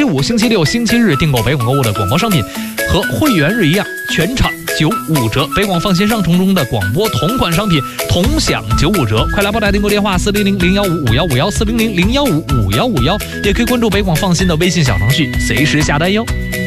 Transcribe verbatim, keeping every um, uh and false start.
五、星期六、星期日订购北广购物的广播商品，和会员日一样，全场九五折。北广放心上冲中的广播同款商品同享九五折，快来拨打订购电话四零零零幺五五幺五幺四零零零幺五五幺五幺，也可以关注北广放心的微信小程序，随时下单哟。